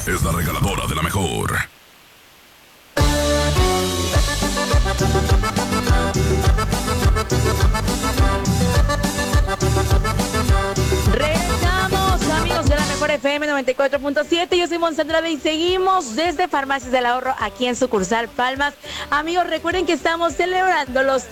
es la regaladora de la mejor. Regresamos, amigos de la mejor FM 94.7. Yo soy Monse Andrade y seguimos desde Farmacias del Ahorro aquí en sucursal Palmas. Amigos, recuerden que estamos celebrando los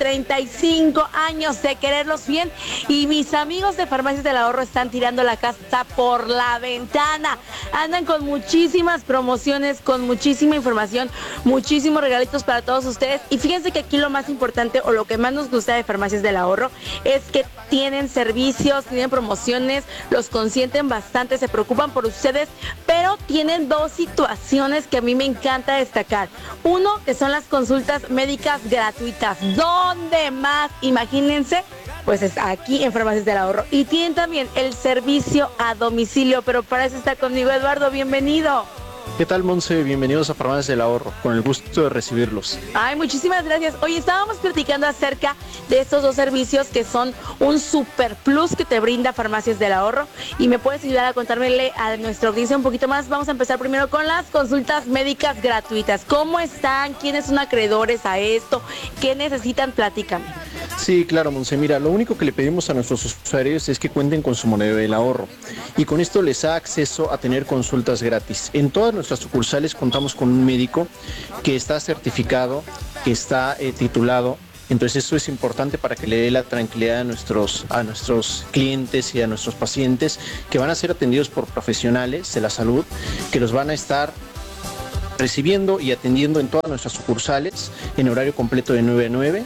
35 años de quererlos bien y mis amigos de Farmacias del Ahorro están tirando la casa por la ventana. Andan con muchísimas promociones, con muchísima información, muchísimos regalitos para todos ustedes. Y fíjense que aquí lo más importante o lo que más nos gusta de Farmacias del Ahorro es que tienen servicios, tienen promociones, los consienten bastante, se preocupan por ustedes, pero tienen dos situaciones que a mí me encanta destacar. Uno, que son las consultas médicas gratuitas. ¿Dónde más? Imagínense, pues es aquí en Farmacias del Ahorro. Y tienen también el servicio a domicilio, pero para eso está conmigo Eduardo, bienvenido. ¿Qué tal, Monse? Bienvenidos a Farmacias del Ahorro, con el gusto de recibirlos. Ay, muchísimas gracias. Oye, estábamos platicando acerca de estos dos servicios que son un super plus que te brinda Farmacias del Ahorro y me puedes ayudar a contármele a nuestra audiencia un poquito más. Vamos a empezar primero con las consultas médicas gratuitas. ¿Cómo están? ¿Quiénes son acreedores a esto? ¿Qué necesitan? Platícame. Sí, claro, Monse. Mira, lo único que le pedimos a nuestros usuarios es que cuenten con su monedero del ahorro y con esto les da acceso a tener consultas gratis. En todas nuestras sucursales contamos con un médico que está certificado, que está titulado. Entonces eso es importante para que le dé la tranquilidad a nuestros clientes y a nuestros pacientes que van a ser atendidos por profesionales de la salud, que los van a estar recibiendo y atendiendo en todas nuestras sucursales en horario completo de 9 a 9.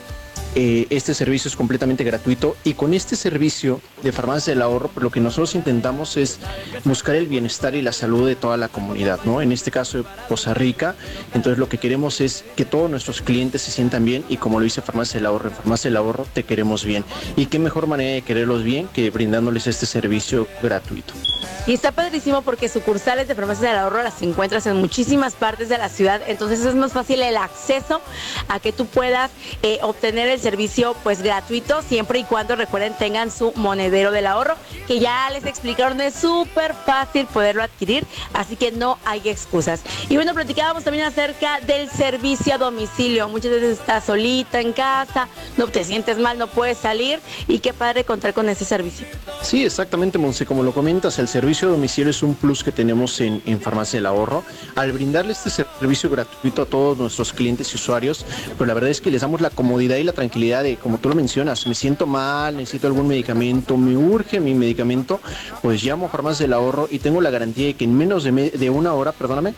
Este servicio es completamente gratuito y con este servicio de Farmacias del Ahorro, pues lo que nosotros intentamos es buscar el bienestar y la salud de toda la comunidad, ¿no? En este caso de Poza Rica, entonces lo que queremos es que todos nuestros clientes se sientan bien y como lo dice Farmacias del Ahorro, en Farmacias del Ahorro te queremos bien. Y qué mejor manera de quererlos bien que brindándoles este servicio gratuito. Y está padrísimo porque sucursales de Farmacias del Ahorro las encuentras en muchísimas partes de la ciudad, entonces es más fácil el acceso a que tú puedas obtener el servicio pues gratuito, siempre y cuando recuerden tengan su monedero del ahorro, que ya les explicaron, es súper fácil poderlo adquirir, así que no hay excusas. Y bueno, platicábamos también acerca del servicio a domicilio. Muchas veces estás solita en casa, no te sientes mal, no puedes salir y qué padre contar con ese servicio. Sí, exactamente, Monse, como lo comentas, el servicio a domicilio es un plus que tenemos en Farmacias del Ahorro. Al brindarle este servicio gratuito a todos nuestros clientes y usuarios, pues la verdad es que les damos la comodidad y la tranquilidad de, como tú lo mencionas, me siento mal, necesito algún medicamento, me urge mi medicamento, pues llamo a Farmacias del Ahorro y tengo la garantía de que en menos de una hora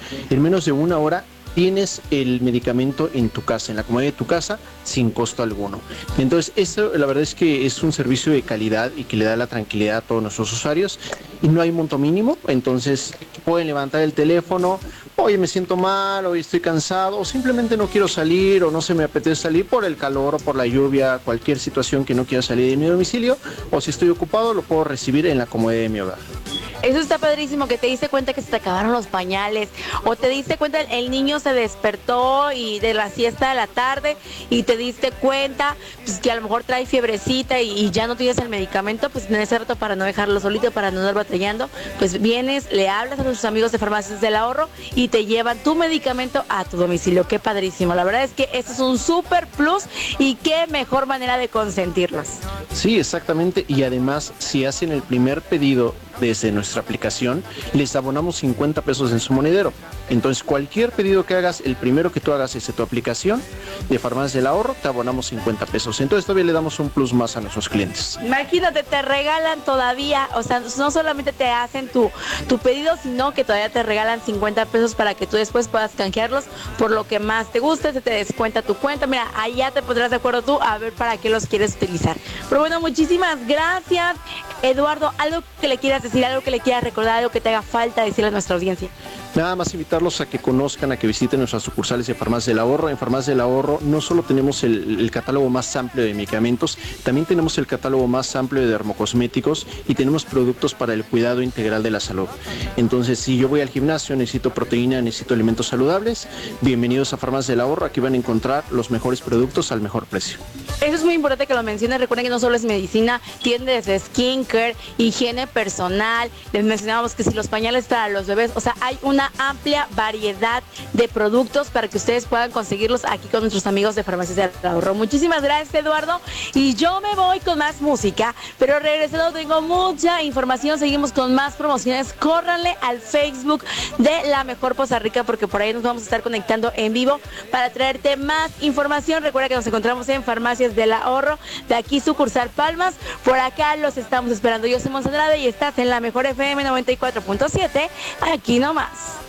tienes el medicamento en tu casa, en la comodidad de tu casa, sin costo alguno. Entonces, eso la verdad es que es un servicio de calidad y que le da la tranquilidad a todos nuestros usuarios y no hay monto mínimo, entonces pueden levantar el teléfono, oye, me siento mal, hoy estoy cansado, o simplemente no quiero salir, o no se me apetece salir por el calor o por la lluvia, cualquier situación que no quiera salir de mi domicilio, o si estoy ocupado, lo puedo recibir en la comodidad de mi hogar. Eso está padrísimo, que te diste cuenta que se te acabaron los pañales, o te diste cuenta el niño se despertó y de la siesta de la tarde y te diste cuenta pues, que a lo mejor trae fiebrecita y ya no tienes el medicamento, pues en ese rato para no dejarlo solito, para no estar batallando, pues vienes, le hablas a tus amigos de Farmacias del Ahorro y te llevan tu medicamento a tu domicilio. Qué padrísimo, la verdad es que esto es un super plus y qué mejor manera de consentirlos. Sí, exactamente, y además si hacen el primer pedido desde nuestra aplicación, les abonamos 50 pesos en su monedero. Entonces cualquier pedido que hagas, el primero que tú hagas desde tu aplicación de Farmacias del Ahorro, te abonamos 50 pesos. Entonces todavía le damos un plus más a nuestros clientes. Imagínate, te regalan todavía, o sea, no solamente te hacen tu pedido, sino que todavía te regalan 50 pesos para que tú después puedas canjearlos por lo que más te guste, se te descuenta tu cuenta. Mira, allá te pondrás de acuerdo tú a ver para qué los quieres utilizar. Pero bueno, muchísimas gracias, Eduardo. Algo que le quieras decir, algo que le quieras recordar, algo que te haga falta decirle a nuestra audiencia. Nada más invitarlos a que conozcan, a que visiten nuestras sucursales de Farmacias del Ahorro. En Farmacias del Ahorro no solo tenemos el catálogo más amplio de medicamentos, también tenemos el catálogo más amplio de dermocosméticos y tenemos productos para el cuidado integral de la salud. Entonces, si yo voy al gimnasio, necesito proteína, necesito alimentos saludables, bienvenidos a Farmacias del Ahorro. Aquí van a encontrar los mejores productos al mejor precio. Eso es muy importante que lo menciones. Recuerden que no solo es medicina, tiene desde skincare, higiene personal, personal, les mencionábamos que si los pañales para los bebés, o sea, hay una amplia variedad de productos para que ustedes puedan conseguirlos aquí con nuestros amigos de Farmacias del Ahorro. Muchísimas gracias, Eduardo, y yo me voy con más música, pero regresando tengo mucha información, seguimos con más promociones. Córranle al Facebook de La Mejor Poza Rica porque por ahí nos vamos a estar conectando en vivo para traerte más información. Recuerda que nos encontramos en Farmacias del Ahorro, de aquí sucursal Palmas. Por acá los estamos esperando. Yo soy Monse Andrade y estás en La Mejor FM 94.7, aquí nomás.